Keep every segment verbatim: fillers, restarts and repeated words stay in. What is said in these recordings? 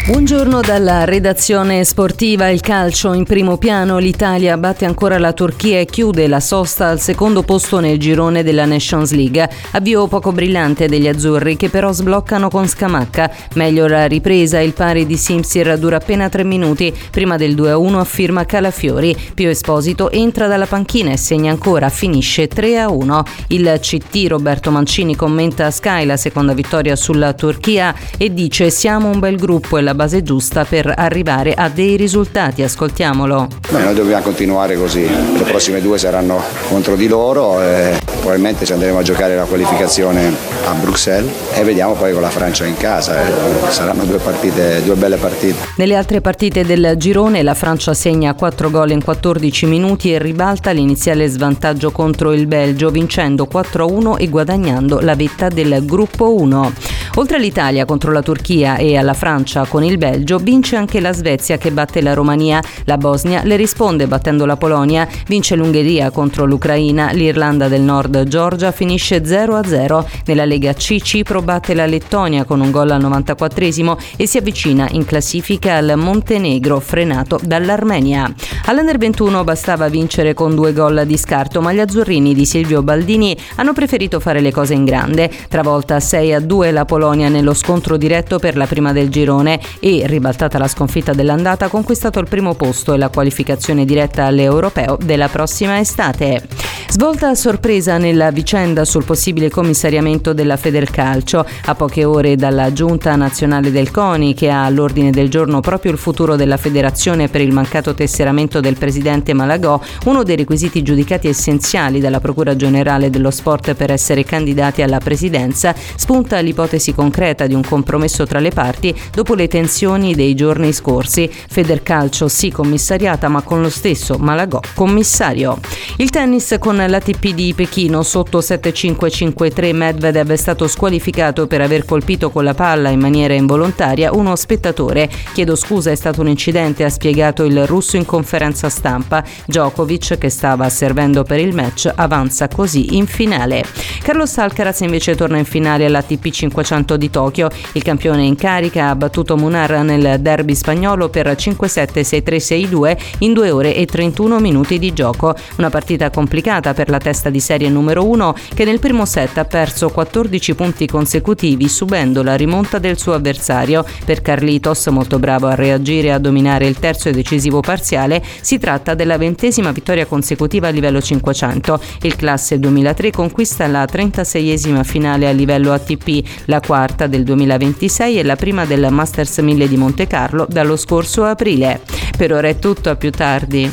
Buongiorno dalla redazione sportiva. Il calcio in primo piano. L'Italia batte ancora la Turchia e chiude la sosta al secondo posto nel girone della Nations League. Avvio poco brillante degli azzurri, che però sbloccano con Scamacca. Meglio la ripresa. Il pari di Simsir dura appena tre minuti. Prima del due a uno affirma Calafiori. Pio Esposito entra dalla panchina e segna ancora. Finisce tre a uno. Il C T Roberto Mancini commenta a Sky la seconda vittoria sulla Turchia e dice: siamo un bel gruppo e la base giusta per arrivare a dei risultati. Ascoltiamolo. Beh, noi dobbiamo continuare così. Le prossime due saranno contro di loro e probabilmente ci andremo a giocare la qualificazione a Bruxelles e vediamo poi con la Francia in casa. Eh. Saranno due partite, due belle partite. Nelle altre partite del girone la Francia segna quattro gol in quattordici minuti e ribalta l'iniziale svantaggio contro il Belgio, vincendo quattro a uno e guadagnando la vetta del gruppo uno. Oltre all'Italia contro la Turchia e alla Francia con il Belgio, vince anche la Svezia che batte la Romania. La Bosnia le risponde battendo la Polonia. Vince l'Ungheria contro l'Ucraina. L'Irlanda del Nord Georgia finisce zero a zero. Nella Lega C Cipro batte la Lettonia con un gol al novantaquattresimo e si avvicina in classifica al Montenegro, frenato dall'Armenia. All'Under ventuno bastava vincere con due gol di scarto, ma gli azzurrini di Silvio Baldini hanno preferito fare le cose in grande. Travolta sei a due la Polonia nello scontro diretto per la prima del girone e, ribaltata la sconfitta dell'andata, ha conquistato il primo posto e la qualificazione diretta all'Europeo della prossima estate. Svolta a sorpresa nella vicenda sul possibile commissariamento della Federcalcio. A poche ore dalla giunta nazionale del CONI, che ha all'ordine del giorno proprio il futuro della federazione per il mancato tesseramento del presidente Malagò, uno dei requisiti giudicati essenziali dalla Procura Generale dello Sport per essere candidati alla presidenza, spunta l'ipotesi concreta di un compromesso tra le parti dopo le tensioni dei giorni scorsi. Federcalcio sì commissariata, ma con lo stesso Malagò commissario. Il tennis con l'A T P di Pechino sotto sette cinque cinque tre. Medvedev è stato squalificato per aver colpito con la palla in maniera involontaria uno spettatore. Chiedo scusa, è stato un incidente, ha spiegato il russo in conferenza stampa. Djokovic, che stava servendo per il match, avanza così in finale. Carlos Alcaraz invece torna in finale all'A T P cinquecento di Tokyo. Il campione in carica ha battuto Munar nel derby spagnolo per cinque sette sei tre sei due in due ore e trentuno minuti di gioco. Una partita complicata per la testa di serie numero uno, che nel primo set ha perso quattordici punti consecutivi, subendo la rimonta del suo avversario. Per Carlitos, molto bravo a reagire e a dominare il terzo e decisivo parziale, si tratta della ventesima vittoria consecutiva a livello cinquecento. Il classe duemilatré conquista la trentaseiesima finale a livello A T P, la quarta del duemilaventisei e la prima del Masters mille di Monte Carlo dallo scorso aprile. Per ora è tutto, a più tardi.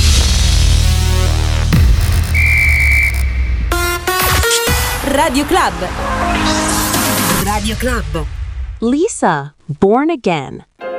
Radio Club. Radio Club. Lisa, Born Again.